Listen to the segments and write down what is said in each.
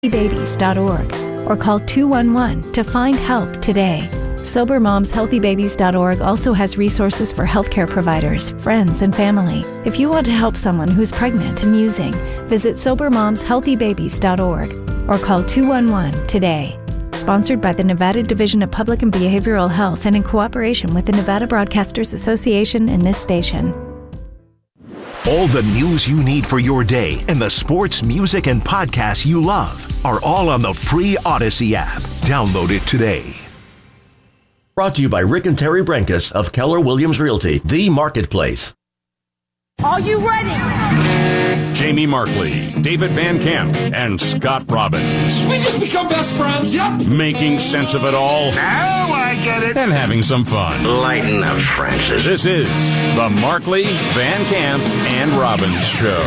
SoberMomsHealthyBabies.org or call 211 to find help today. SoberMomsHealthyBabies.org also has resources for healthcare providers, friends, and family. If you want to help someone who's pregnant and using, visit SoberMomsHealthyBabies.org or call 211 today. Sponsored by the Nevada Division of Public and Behavioral Health and in cooperation with the Nevada Broadcasters Association and this station. All the news you need for your day and the sports, music, and podcasts you love are all on the free Odyssey app. Download it today. Brought to you by Rick and Terry Brenkus of Keller Williams Realty, the marketplace. Are you ready? Jamie Markley, David Van Camp, and Scott Robbins. We just become best friends. Yep. Making sense of it all. Now I get it. And having some fun. Lighten up, Francis. This is the Markley, Van Camp, and Robbins Show.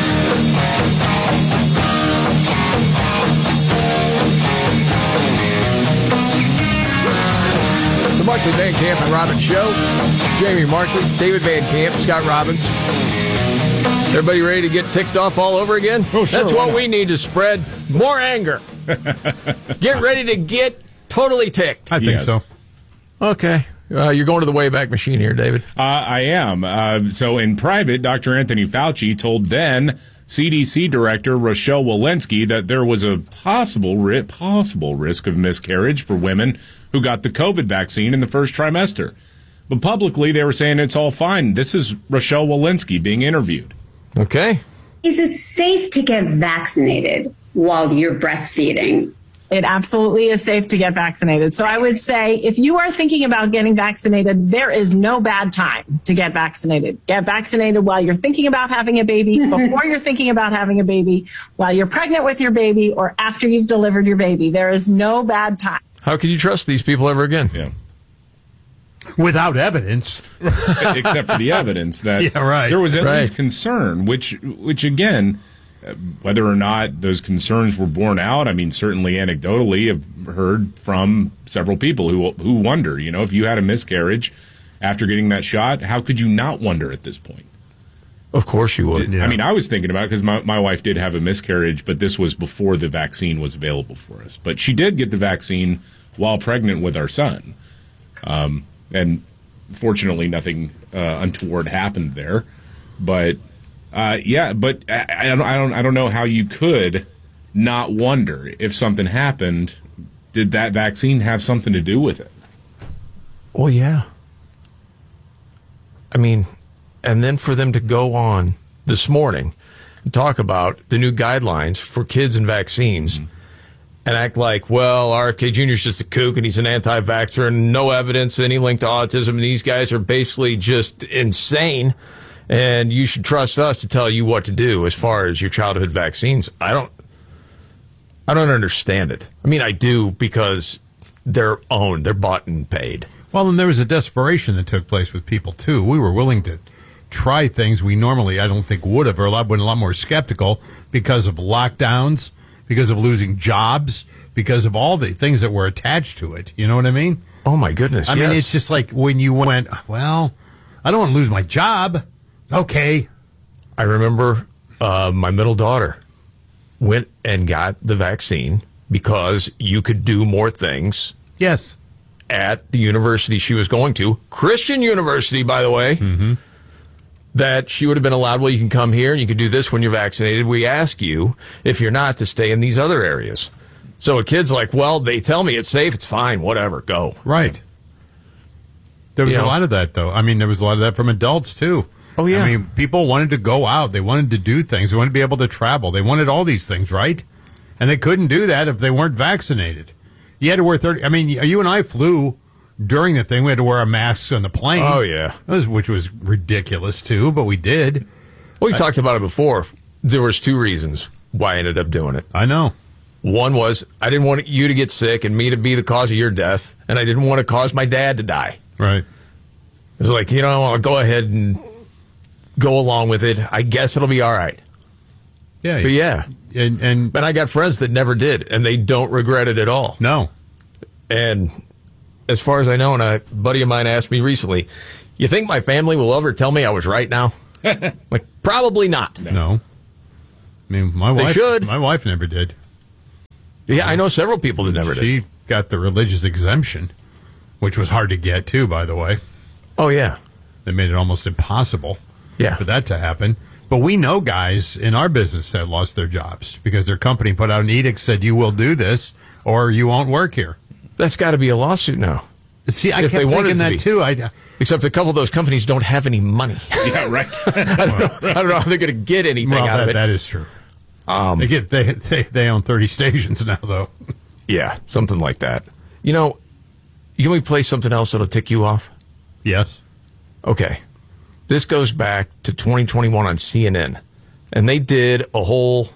The Markley, Van Camp, and Robbins Show. Jamie Markley, David Van Camp, Scott Robbins. Everybody ready to get ticked off all over again? Oh, sure, that's what we need to spread more anger. Get ready to get totally ticked. I think so. Okay. You're going to the Wayback Machine here, David. I am. So in private, Dr. Anthony Fauci told then CDC Director Rochelle Walensky that there was a possible risk of miscarriage for women who got the COVID vaccine in the first trimester. But publicly, they were saying it's all fine. This is Rochelle Walensky being interviewed. Okay. Is it safe to get vaccinated while you're breastfeeding? It absolutely is safe to get vaccinated. So I would say if you are thinking about getting vaccinated, there is no bad time to get vaccinated. Get vaccinated while you're thinking about having a baby, before you're thinking about having a baby, while you're pregnant with your baby, or after you've delivered your baby. There is no bad time. How can you trust these people ever again? Yeah. Without evidence. Except for the evidence that there was at least concern, which again, whether or not those concerns were borne out, I mean, certainly anecdotally, I've heard from several people who wonder, if you had a miscarriage after getting that shot, how could you not wonder at this point? Of course you would. I mean, I was thinking about it because my wife did have a miscarriage, but this was before the vaccine was available for us. But she did get the vaccine while pregnant with our son. And fortunately, nothing untoward happened there. But I don't know how you could not wonder if something happened. Did that vaccine have something to do with it? Well, yeah. I mean, and then for them to go on this morning and talk about the new guidelines for kids and vaccines. Mm-hmm. And act like, well, RFK Jr. is just a kook and he's an anti-vaxxer and no evidence any link to autism. And these guys are basically just insane. And you should trust us to tell you what to do as far as your childhood vaccines. I don't understand it. I mean, I do because they're owned. They're bought and paid. Well, and there was a desperation that took place with people, too. We were willing to try things we normally, I don't think, would have, or been a lot more skeptical because of lockdowns, because of losing jobs, because of all the things that were attached to it. You know what I mean? Oh, my goodness, I mean, it's just like when you went, well, I don't want to lose my job. Okay. I remember my middle daughter went and got the vaccine because you could do more things. Yes. At the university she was going to, Christian University, by the way. Mm-hmm. That she would have been allowed, well, you can come here and you can do this when you're vaccinated. We ask you, if you're not, to stay in these other areas. So a kid's like, well, they tell me it's safe, it's fine, whatever, go. Right. There was a lot of that, though. I mean, there was a lot of that from adults, too. Oh, yeah. I mean, people wanted to go out. They wanted to do things. They wanted to be able to travel. They wanted all these things, right? And they couldn't do that if they weren't vaccinated. You had to wear 30. I mean, you and I flew during the thing. We had to wear our masks on the plane. Oh, yeah. Which was ridiculous, too, but we did. Well, we talked about it before. There was two reasons why I ended up doing it. I know. One was I didn't want you to get sick and me to be the cause of your death, and I didn't want to cause my dad to die. Right. It's like, I'll go ahead and go along with it. I guess it'll be all right. Yeah. But yeah. But I got friends that never did, and they don't regret it at all. No. And as far as I know, and a buddy of mine asked me recently, you think my family will ever tell me I was right now? Like, probably not. No. I mean, my wife never did. Yeah, I know several people that never did. She got the religious exemption, which was hard to get, too, by the way. Oh, yeah. They made it almost impossible for that to happen. But we know guys in our business that lost their jobs because their company put out an edict, said you will do this or you won't work here. That's got to be a lawsuit now. See, I kept thinking that, too. Except a couple of those companies don't have any money. Yeah, right. I don't know how they're going to get anything out of it. That is true. They own 30 stations now, though. Yeah, something like that. You know, you want me to play something else that'll tick you off? Yes. Okay. This goes back to 2021 on CNN. And they did a whole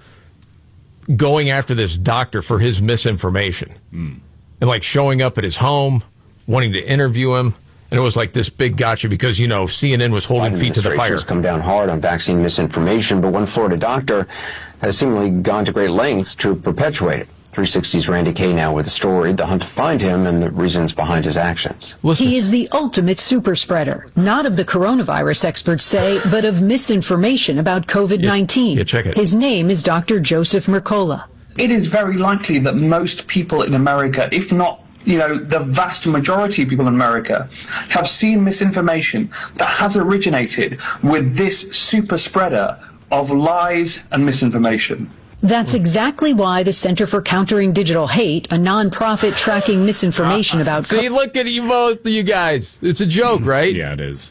going after this doctor for his misinformation. And like showing up at his home, wanting to interview him. And it was like this big gotcha because, you know, CNN was holding feet to the fire. Has come down hard on vaccine misinformation, but one Florida doctor has seemingly gone to great lengths to perpetuate it. 360's Randy Kay now with the story, the hunt to find him, and the reasons behind his actions. Listen. He is the ultimate super spreader, not of the coronavirus, experts say, but of misinformation about COVID-19. Yeah, check it. His name is Dr. Joseph Mercola. It is very likely that most people in America, if not the vast majority of people in America, have seen misinformation that has originated with this super spreader of lies and misinformation. That's exactly why the Center for Countering Digital Hate, a nonprofit tracking misinformation about... See, look at you both, you guys. It's a joke, right? Yeah, it is.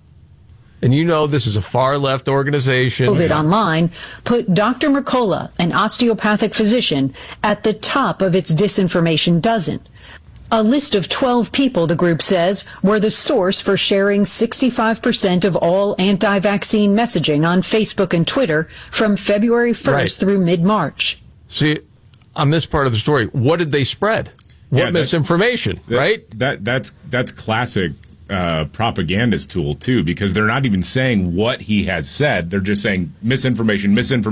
And you know this is a far-left organization. COVID Online put Dr. Mercola, an osteopathic physician, at the top of its disinformation dozen. A list of 12 people, the group says, were the source for sharing 65% of all anti-vaccine messaging on Facebook and Twitter from February 1st through mid-March. See, on this part of the story, what did they spread? What misinformation, right? That's classic propagandist tool, too, because they're not even saying what he has said. They're just saying misinformation,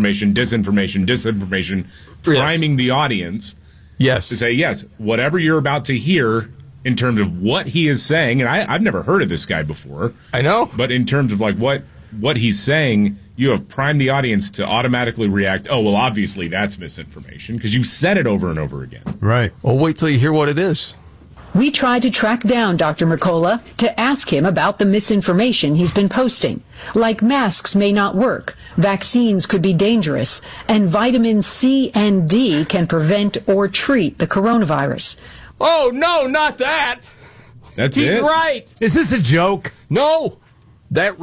disinformation, priming the audience. Yes. To say, yes, whatever you're about to hear in terms of what he is saying, and I've never heard of this guy before. I know. But in terms of like what he's saying, you have primed the audience to automatically react, oh, well, obviously that's misinformation, because you've said it over and over again. Right. Well, wait till you hear what it is. We tried to track down Dr. Mercola to ask him about the misinformation he's been posting, like masks may not work, vaccines could be dangerous, and vitamins C and D can prevent or treat the coronavirus. Oh, no, not that. He's it? He's right. Is this a joke? No. That's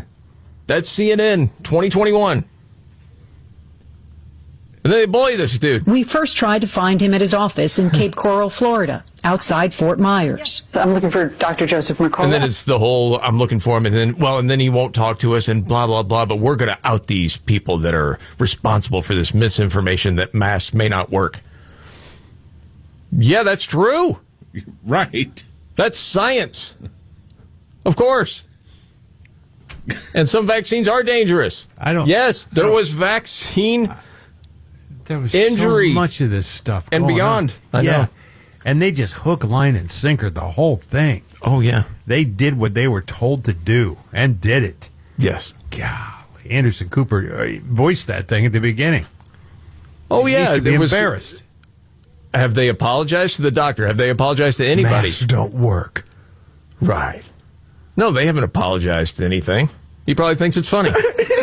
CNN 2021. And then they bully this dude. We first tried to find him at his office in Cape Coral, Florida, outside Fort Myers. Yes, I'm looking for Dr. Joseph Mercola. And then it's the whole, I'm looking for him, and then he won't talk to us, and blah, blah, blah, but we're going to out these people that are responsible for this misinformation that masks may not work. Yeah, that's true. Right. That's science. Of course. And some vaccines are dangerous. Yes, there was vaccine... There was injury, so much of this stuff and beyond. I know. And they just hook, line, and sinker the whole thing. Oh, yeah. They did what they were told to do and did it. Yes. Golly. Anderson Cooper voiced that thing at the beginning. Oh, yeah. He should be embarrassed. Have they apologized to the doctor? Have they apologized to anybody? Masks don't work. Right. No, they haven't apologized to anything. He probably thinks it's funny.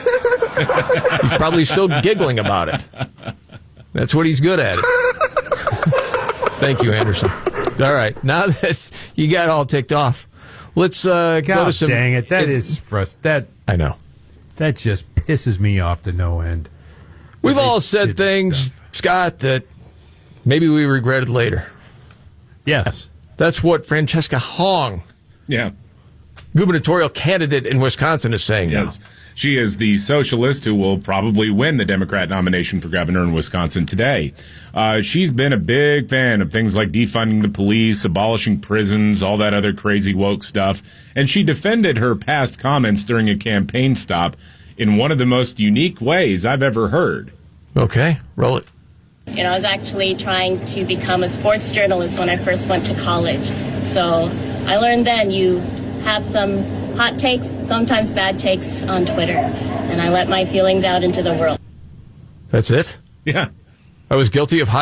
He's probably still giggling about it. That's what he's good at. Thank you, Anderson. All right. Now that you got all ticked off, let's go to some... Dang it. That is frustrating. I know. That just pisses me off to no end. We've all said things, Scott, that maybe we regretted later. Yes. That's what Francesca Hong, gubernatorial candidate in Wisconsin, is saying now. She is the socialist who will probably win the Democrat nomination for governor in Wisconsin today. She's been a big fan of things like defunding the police, abolishing prisons, all that other crazy woke stuff. And she defended her past comments during a campaign stop in one of the most unique ways I've ever heard. Okay, roll it. You know, I was actually trying to become a sports journalist when I first went to college. So I learned then you have some hot takes, sometimes bad takes on Twitter, and I let my feelings out into the world. That's it? Yeah. I was guilty of